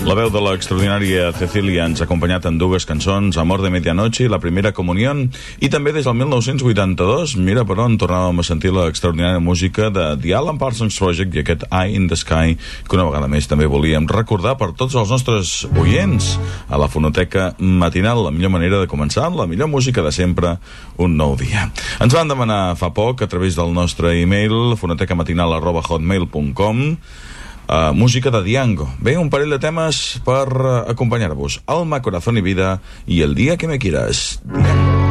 La veu de l'extraordinària Cecilia ens ha acompanyat en dues cançons, Amor de Medianoche i La Primera Comunión, i també des del 1982, mira per on tornàvem a sentir l'extraordinària música de The Alan Parsons Project i aquest Eye in the Sky, que una vegada més també volíem recordar per tots els nostres oients a la fonoteca matinal, la millor manera de començar, la millor música de sempre, un nou dia. Ens van demanar fa poc a través del nostre e-mail fonotecamatinal@hotmail.com música de Diango. Bé, un parell de temes per acompanyar-vos. Alma, corazón y vida i El día que me quieras. Diango.